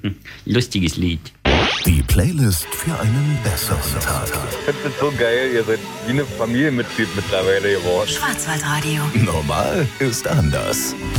Lustiges Lied. Die Playlist für einen besseren Tag. Ich finde es so geil, ihr seid wie eine Familienmitglied mittlerweile geworden. Schwarzwaldradio. Normal ist anders.